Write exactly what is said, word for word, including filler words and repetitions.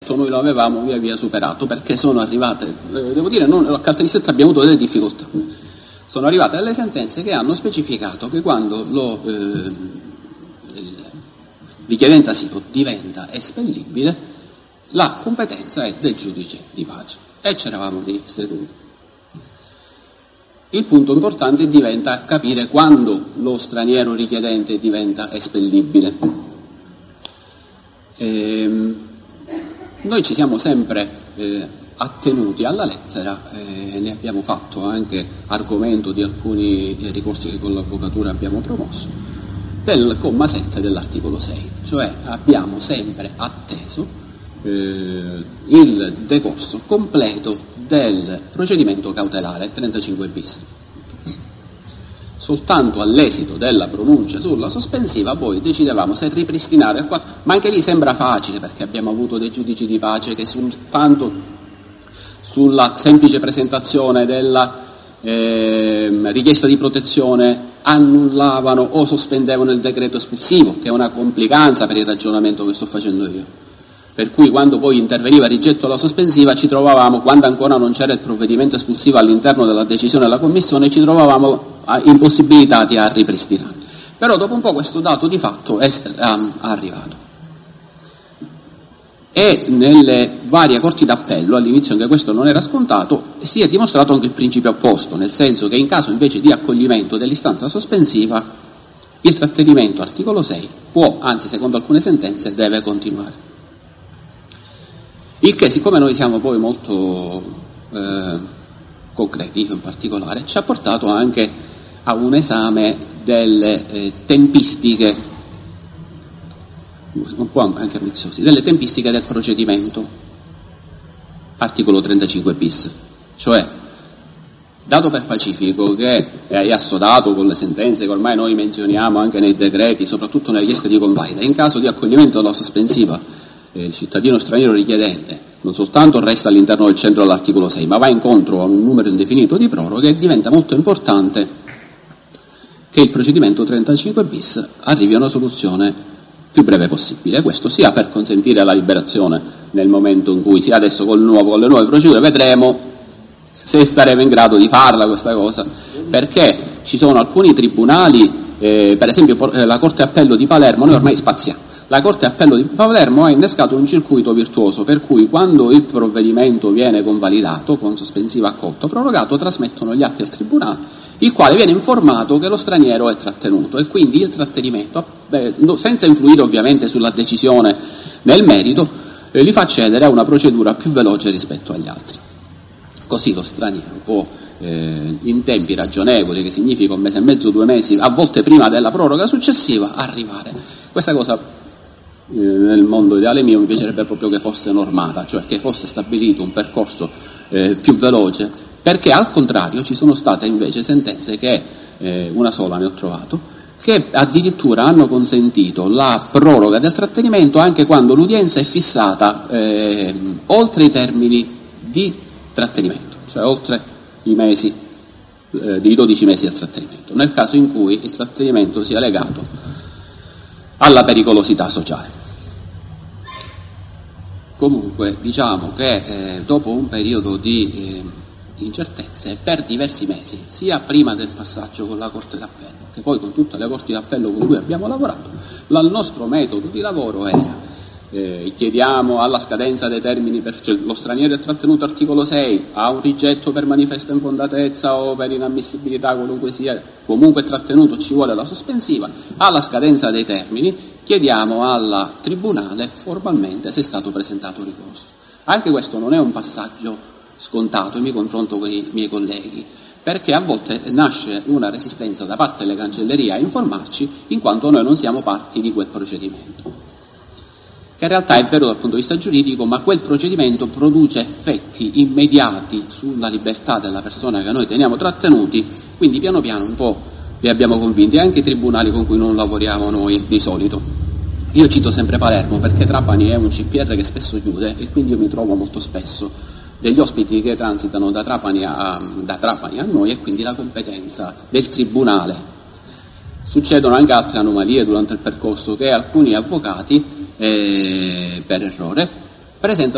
effetto noi lo avevamo via via superato, perché sono arrivate, eh, devo dire, non, a Caltanissetta abbiamo avuto delle difficoltà, sono arrivate delle sentenze che hanno specificato che quando lo, eh, il richiedente asilo diventa espellibile, la competenza è del giudice di pace, e ci eravamo distribuiti. Il punto importante diventa capire quando lo straniero richiedente diventa espellibile. Ehm, noi ci siamo sempre eh, attenuti alla lettera, eh, ne abbiamo fatto anche argomento di alcuni ricorsi che con l'avvocatura abbiamo promosso, del comma sette dell'articolo sei, cioè abbiamo sempre atteso eh, il decorso completo del procedimento cautelare trentacinque bis. Soltanto all'esito della pronuncia sulla sospensiva poi decidevamo se ripristinare qua, ma anche lì sembra facile, perché abbiamo avuto dei giudici di pace che soltanto sulla semplice presentazione della eh, richiesta di protezione annullavano o sospendevano il decreto espulsivo, che è una complicanza per il ragionamento che sto facendo io. Per cui quando poi interveniva il rigetto alla sospensiva ci trovavamo, quando ancora non c'era il provvedimento espulsivo all'interno della decisione della Commissione, ci trovavamo impossibilitati a ripristinare. Però dopo un po' questo dato di fatto è arrivato. E nelle varie corti d'appello, all'inizio anche questo non era scontato, si è dimostrato anche il principio opposto, nel senso che in caso invece di accoglimento dell'istanza sospensiva, il trattenimento, articolo sei, può, anzi secondo alcune sentenze, deve continuare. Il che, siccome noi siamo poi molto eh, concreti in particolare, ci ha portato anche a un esame delle eh, tempistiche, un po' anche ambiziosi, delle tempistiche del procedimento, articolo trentacinque bis, cioè, dato per pacifico che è assodato con le sentenze che ormai noi menzioniamo anche nei decreti, soprattutto nelle richieste di convalida, in caso di accoglimento della sospensiva, il cittadino straniero richiedente non soltanto resta all'interno del centro dell'articolo sei, ma va incontro a un numero indefinito di proroghe, diventa molto importante che il procedimento trentacinque bis arrivi a una soluzione più breve possibile. Questo sia per consentire la liberazione nel momento in cui, sia adesso col nuovo, con le nuove procedure, vedremo se staremo in grado di farla questa cosa, perché ci sono alcuni tribunali, eh, per esempio la Corte Appello di Palermo, noi ormai spaziamo. La Corte Appello di Palermo ha innescato un circuito virtuoso, per cui quando il provvedimento viene convalidato, con sospensiva accolto, prorogato, trasmettono gli atti al Tribunale, il quale viene informato che lo straniero è trattenuto, e quindi il trattenimento, beh, senza influire ovviamente sulla decisione nel merito, eh, li fa accedere a una procedura più veloce rispetto agli altri. Così lo straniero può, eh, in tempi ragionevoli, che significa un mese e mezzo, due mesi, a volte prima della proroga successiva, arrivare. Questa cosa nel mondo ideale mio mi piacerebbe proprio che fosse normata, cioè che fosse stabilito un percorso eh, più veloce, perché al contrario ci sono state invece sentenze che, eh, una sola ne ho trovato, che addirittura hanno consentito la proroga del trattenimento anche quando l'udienza è fissata eh, oltre i termini di trattenimento, cioè oltre i mesi, eh, di dodici mesi del trattenimento, nel caso in cui il trattenimento sia legato alla pericolosità sociale. Comunque diciamo che eh, dopo un periodo di eh, incertezze per diversi mesi, sia prima del passaggio con la Corte d'Appello che poi con tutte le Corti d'Appello con cui abbiamo lavorato, la, il nostro metodo di lavoro era eh, chiediamo alla scadenza dei termini, per, cioè lo straniero è trattenuto articolo sei, ha un rigetto per manifesta infondatezza o per inammissibilità qualunque sia, comunque trattenuto, ci vuole la sospensiva, alla scadenza dei termini chiediamo al Tribunale formalmente se è stato presentato ricorso. Anche questo non è un passaggio scontato, e mi confronto con i miei colleghi, perché a volte nasce una resistenza da parte delle cancellerie a informarci, in quanto noi non siamo parti di quel procedimento, che in realtà è vero dal punto di vista giuridico, ma quel procedimento produce effetti immediati sulla libertà della persona che noi teniamo trattenuti, quindi piano piano un po' li abbiamo convinti, anche i tribunali con cui non lavoriamo noi di solito. Io cito sempre Palermo perché Trapani è un C P R che spesso chiude, e quindi io mi trovo molto spesso degli ospiti che transitano da Trapani a, da Trapani a noi, e quindi la competenza del tribunale. Succedono anche altre anomalie durante il percorso, che alcuni avvocati, eh, per errore, presentano